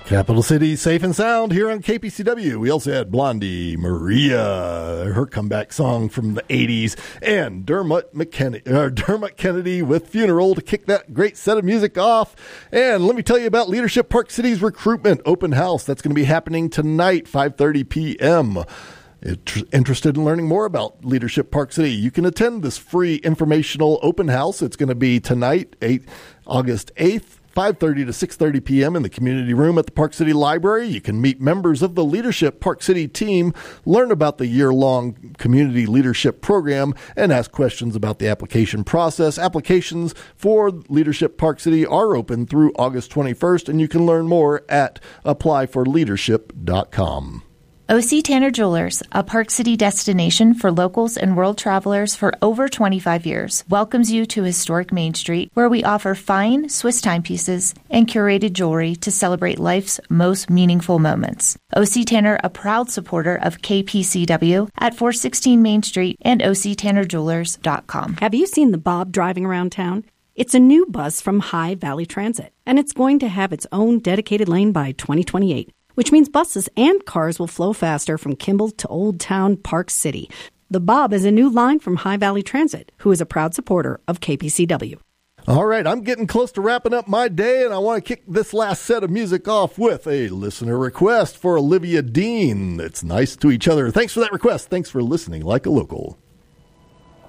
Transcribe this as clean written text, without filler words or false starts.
Capital City, safe and sound here on KPCW. We also had Blondie Maria, her comeback song from the 80s, and Dermot Kennedy with Funeral to kick that great set of music off. And let me tell you about Leadership Park City's recruitment open house. That's going to be happening tonight, 5:30 p.m. Interested in learning more about Leadership Park City, you can attend this free informational open house. It's going to be tonight, August 8th. 5:30 to 6:30 p.m. in the community room at the Park City Library. You can meet members of the Leadership Park City team, learn about the year-long community leadership program, and ask questions about the application process. Applications for Leadership Park City are open through August 21st, and you can learn more at applyforleadership.com. O.C. Tanner Jewelers, a Park City destination for locals and world travelers for over 25 years, welcomes you to historic Main Street, where we offer fine Swiss timepieces and curated jewelry to celebrate life's most meaningful moments. O.C. Tanner, a proud supporter of KPCW at 416 Main Street and octannerjewelers.com. Have you seen the Bob driving around town? It's a new bus from High Valley Transit, and it's going to have its own dedicated lane by 2028. Which means buses and cars will flow faster from Kimball to Old Town Park City. The Bob is a new line from High Valley Transit, who is a proud supporter of KPCW. All right, I'm getting close to wrapping up my day, and I want to kick this last set of music off with a listener request for Olivia Dean. It's nice to each other. Thanks for that request. Thanks for listening like a local.